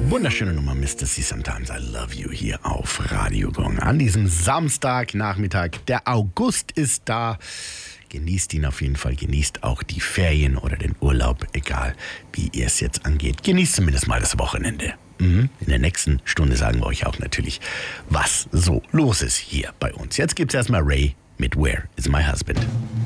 Wunderschöne Nummer, Mr. See Sometimes I Love You hier auf Radio Gong. An diesem Samstagnachmittag, der August ist da. Genießt ihn auf jeden Fall, genießt auch die Ferien oder den Urlaub, egal wie ihr es jetzt angeht. Genießt zumindest mal das Wochenende. In der nächsten Stunde sagen wir euch auch natürlich, was so los ist hier bei uns. Jetzt gibt's erstmal Ray mit Where is My Husband?